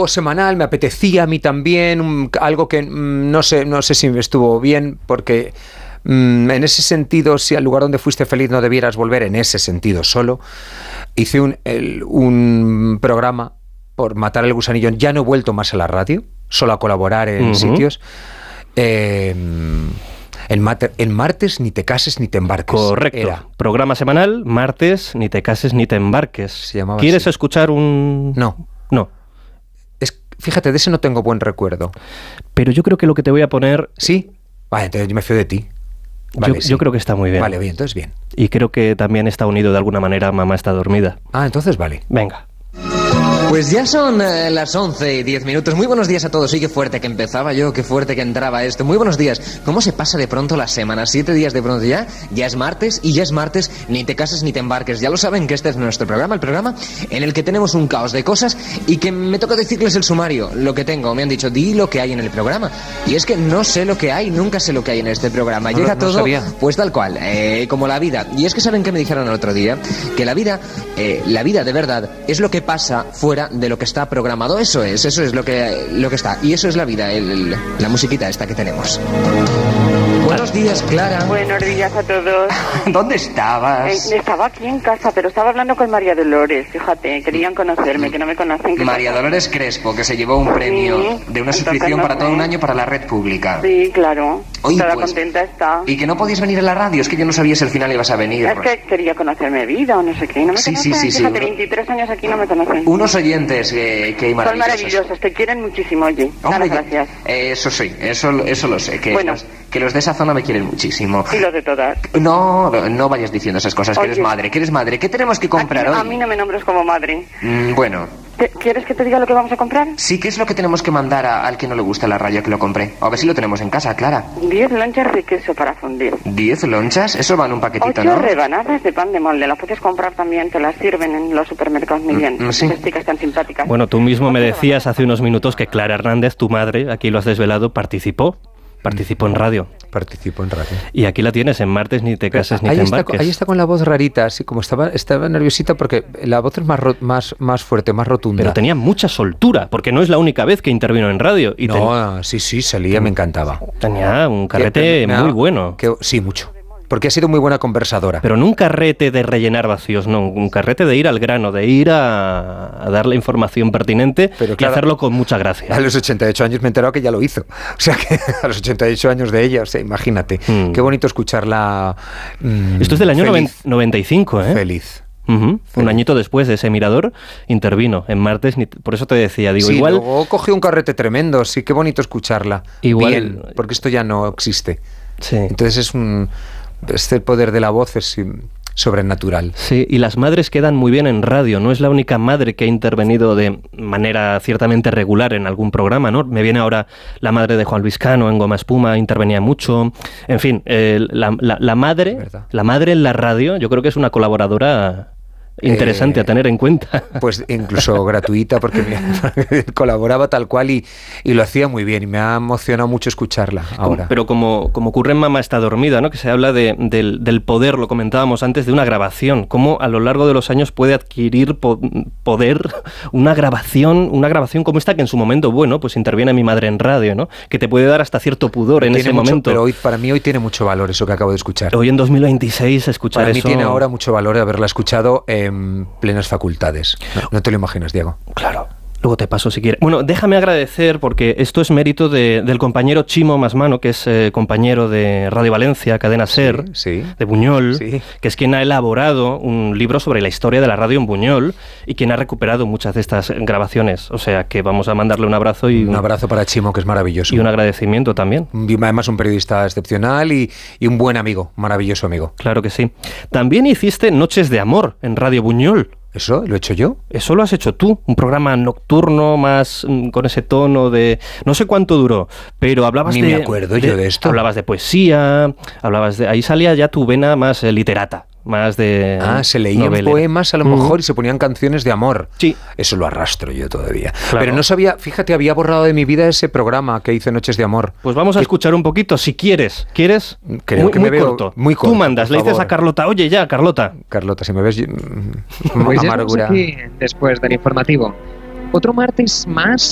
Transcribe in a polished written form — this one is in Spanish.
algo semanal, me apetecía a mí también, algo que no sé si estuvo bien, porque en ese sentido, si al lugar donde fuiste feliz no debieras volver, en ese sentido solo, hice un programa por matar el gusanillo. Ya no he vuelto más a la radio, solo a colaborar en sitios. El martes ni te cases ni te embarques. Correcto. Programa semanal, martes ni te cases ni te embarques. Se llamaba ¿Quieres así. escuchar un...? No. Fíjate, de ese no tengo buen recuerdo. Pero yo creo que lo que te voy a poner... ¿Sí? Vale, entonces yo me fío de ti. Vale, yo creo que está muy bien. Vale, bien, entonces bien. Y creo que también está unido de alguna manera a Mamá está dormida. Ah, entonces vale. Venga. Pues ya son las 11:10. Muy buenos días a todos. Y qué fuerte que empezaba yo, qué fuerte que entraba esto. Muy buenos días. ¿Cómo se pasa de pronto la semana? 7 días de pronto ya. Ya es martes y ya es martes. Ni te cases ni te embarques. Ya lo saben que este es nuestro programa, el programa en el que tenemos un caos de cosas y que me toca decirles el sumario, lo que tengo. Me han dicho, di lo que hay en el programa. Y es que no sé lo que hay, nunca sé lo que hay en este programa. Llega todo sabía. Pues tal cual, como la vida. Y es que saben que me dijeron el otro día que la vida de verdad es lo que pasa fuera de lo que está programado. Eso es lo que está. Y eso es la vida, la musiquita esta que tenemos. Buenos días, Clara. Buenos días a todos. ¿Dónde estabas? Estaba aquí en casa, pero estaba hablando con María Dolores, fíjate, querían conocerme, que no me conocen. María Dolores Crespo, que se llevó un premio de una suscripción para todo un año para la red pública. Sí, claro. Oye, Toda pues, contenta está. Y que no podías venir a la radio, es que yo no sabía si al final ibas a venir. Es que quería conocerme vida o no sé qué, y no me Sí, conocen. sí, Fíjate, sí. 23 años aquí no me conocen. Unos oyentes que hay Son maravillosos. maravillosos, te quieren muchísimo, oye. Hombre, Muchas gracias. Eso sí, eso lo sé, que, Bueno. que los de esa zona me quieren muchísimo. Y los de todas. No vayas diciendo esas cosas, que Oye. eres madre. ¿Qué tenemos que comprar A hoy? mí no me nombres como madre. Bueno, ¿Quieres que te diga lo que vamos a comprar? sí, ¿qué es lo que tenemos que mandar al que no le gusta la radio que lo compre? A ver si lo tenemos en casa, Clara. 10 lonchas de queso para fundir. 10 lonchas, eso va en un paquetito, 8 ¿no? rebanadas de pan de molde. Las puedes comprar también, te las sirven en los supermercados muy bien. sí. Esas chicas tan simpáticas. Bueno, tú mismo me 8 decías hace unos minutos que Clara Hernández, tu madre, aquí lo has desvelado, participó en radio. Participo en radio. Y aquí la tienes, en martes ni te cases ni te embarques. Ahí está con la voz rarita, así como estaba nerviosita porque la voz es más fuerte, más rotunda. Pero tenía mucha soltura, porque no es la única vez que intervino en radio. Y sí, salía, me encantaba. tenía un carrete muy bueno. Sí, mucho. Porque ha sido muy buena conversadora. Pero no un carrete de rellenar vacíos, no, un carrete de ir al grano, de ir a dar la información pertinente y hacerlo con mucha gracia. A los 88 años me he enterado que ya lo hizo. O sea, que a los 88 años de ella, o sea, imagínate. Qué bonito escucharla. Esto es del año feliz. 95, ¿eh? Feliz. Un añito después de ese Mirador, intervino en martes. Por eso te decía, digo, sí, igual... luego cogió un carrete tremendo, sí, qué bonito escucharla. Igual, bien, porque esto ya no existe. Sí. Entonces el poder de la voz es sobrenatural. Sí, y las madres quedan muy bien en radio. No es la única madre que ha intervenido de manera ciertamente regular en algún programa, ¿no? Me viene ahora la madre de Juan Luis Cano en Goma Espuma, intervenía mucho. En fin, la madre en la radio, yo creo que es una colaboradora interesante a tener en cuenta. Pues incluso gratuita, porque colaboraba tal cual y lo hacía muy bien, y me ha emocionado mucho escucharla ahora. Pero como ocurre en Mamá está dormida, ¿no? Que se habla del poder, lo comentábamos antes, de una grabación, cómo a lo largo de los años puede adquirir poder una grabación como esta, que en su momento, bueno, pues interviene mi madre en radio, ¿no? Que te puede dar hasta cierto pudor en ese momento. Pero para mí hoy tiene mucho valor eso que acabo de escuchar. Hoy en 2026 escuchar para eso... Para mí tiene ahora mucho valor haberla escuchado en plenas facultades. No te lo imaginas, Diego. Claro. Luego te paso si quieres. Bueno, déjame agradecer, porque esto es mérito del compañero Chimo Masmano, que es compañero de Radio Valencia, Cadena SER, de Buñol, que es quien ha elaborado un libro sobre la historia de la radio en Buñol y quien ha recuperado muchas de estas grabaciones. O sea que vamos a mandarle un abrazo y un abrazo para Chimo, que es maravilloso. Y un agradecimiento también. Además, un periodista excepcional y un buen amigo, maravilloso amigo. Claro que sí. También hiciste Noches de Amor en Radio Buñol. ¿Eso lo he hecho yo? Eso lo has hecho tú, un programa nocturno más con ese tono de... No sé cuánto duró, pero hablabas Ni me acuerdo yo de esto. Hablabas de poesía, ahí salía ya tu vena más literata, más de... Se leían novelera. Poemas a lo mejor y se ponían canciones de amor. Sí. Eso lo arrastro yo todavía. Claro. Pero no sabía, fíjate, había borrado de mi vida ese programa que hice Noches de Amor. Pues vamos a escuchar un poquito, si quieres. ¿Quieres? Creo que muy me veo corto. muy corto. Tú mandas, le dices a Carlota, oye ya, Carlota. Carlota, si me ves... Pues ya amargura. estamos aquí después del informativo. Otro martes más